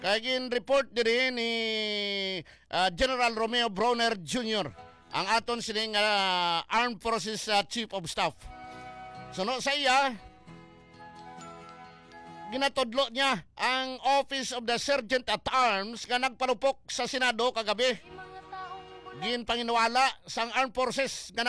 Kaya gin-report diri ni General Romeo Bronner Jr. ang aton sining Armed Forces Chief of Staff. Suno sa iya, ginatodlo niya ang Office of the Sergeant at Arms nga nagparupok sa Senado kagabi. Gin panginawala sang Armed Forces nga